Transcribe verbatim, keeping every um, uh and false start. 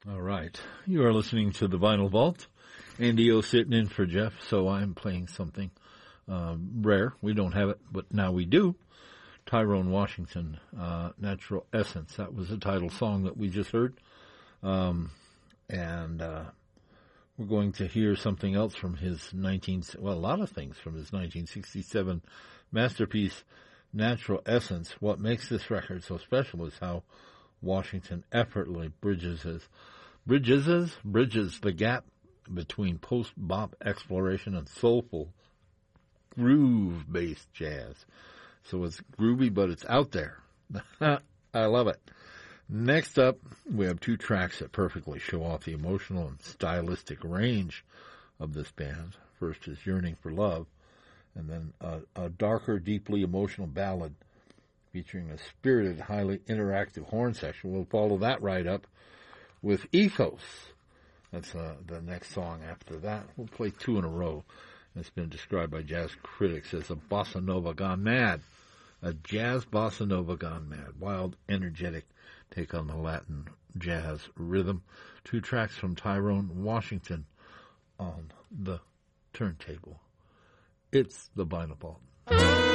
All right. You are listening to the Vinyl Vault. Andy O sitting in for Jeff, so I'm playing something um, rare. We don't have it, but now we do. Tyrone Washington, uh, Natural Essence. That was the title song that we just heard. Um, and uh, we're going to hear something else from his nineteen, well, a lot of things from his nineteen sixty-seven masterpiece, Natural Essence. What makes this record so special is how Washington effortlessly bridges his, bridges his, bridges the gap between post-bop exploration and soulful groove-based jazz. So it's groovy, but it's out there. I love it. Next up, we have two tracks that perfectly show off the emotional and stylistic range of this band. First is Yearning for Love, and then a, a darker, deeply emotional ballad featuring a spirited, highly interactive horn section. We'll follow that right up with Ethos. That's uh, the next song after that. We'll play two in a row. It's been described by jazz critics as a bossa nova gone mad. A jazz bossa nova gone mad. Wild, energetic take on the Latin jazz rhythm. Two tracks from Tyrone Washington on the turntable. It's the Vinyl Vault.